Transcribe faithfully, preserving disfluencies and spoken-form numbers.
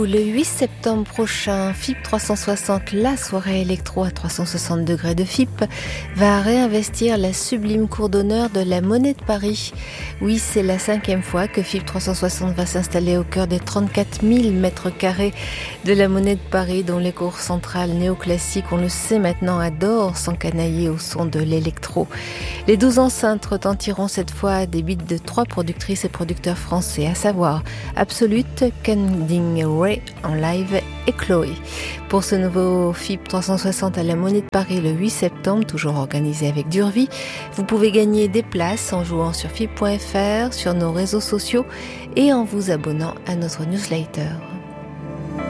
Le huit septembre prochain, F I P trois cent soixante, la soirée électro à trois cent soixante degrés de F I P, va réinvestir la sublime cour d'honneur de la Monnaie de Paris. Oui, c'est la cinquième fois que F I P trois cent soixante va s'installer au cœur des trente-quatre mille mètres carrés de la Monnaie de Paris, dont les cours centrales néoclassiques, on le sait maintenant, adorent s'encanailler au son de l'électro. Les douze enceintes retentiront cette fois des beats de trois productrices et producteurs français, à savoir Absolute, Canding Ray en live et Chloé. Pour ce nouveau F I P trois cent soixante à la Monnaie de Paris le huit septembre, toujours organisé avec Durvi, vous pouvez gagner des places en jouant sur F I P point F R, sur nos réseaux sociaux et en vous abonnant à notre newsletter.